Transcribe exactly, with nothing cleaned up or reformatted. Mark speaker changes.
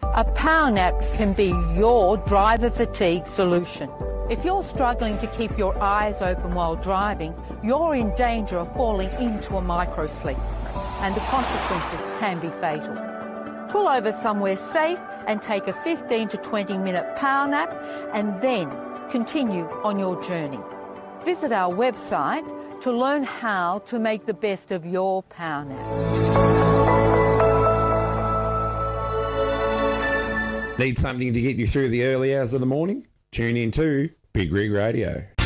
Speaker 1: A power nap can be your driver fatigue solution. If you're struggling to keep your eyes open while driving, you're in danger of falling into a microsleep, and the consequences can be fatal. Pull over somewhere safe and take a fifteen to twenty minute power nap and then continue on your journey. Visit our website to learn how to make the best of your power nap.
Speaker 2: Need something to get you through the early hours of the morning? Tune in to Big Rig Radio.